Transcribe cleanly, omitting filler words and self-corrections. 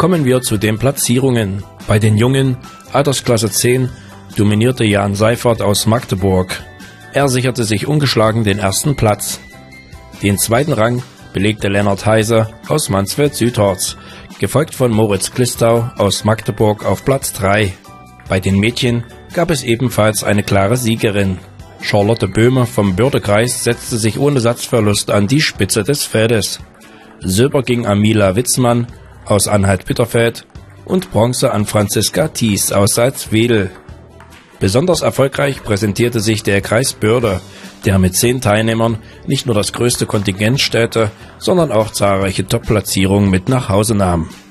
Kommen wir zu den Platzierungen. Bei den Jungen, Altersklasse 10, dominierte Jan Seifert aus Magdeburg. Er sicherte sich ungeschlagen den ersten Platz. Den zweiten Rang belegte Lennart Heise aus Mansfeld-Südharz, gefolgt von Moritz Klistau aus Magdeburg auf Platz 3. Bei den Mädchen gab es ebenfalls eine klare Siegerin. Charlotte Böhme vom Bördekreis setzte sich ohne Satzverlust an die Spitze des Feldes. Silber ging an Mila Witzmann aus Anhalt-Bitterfeld und Bronze an Franziska Thies aus Salzwedel. Besonders erfolgreich präsentierte sich der Kreis Börde, der mit 10 Teilnehmern nicht nur das größte Kontingent stellte, sondern auch zahlreiche Top-Platzierungen mit nach Hause nahm.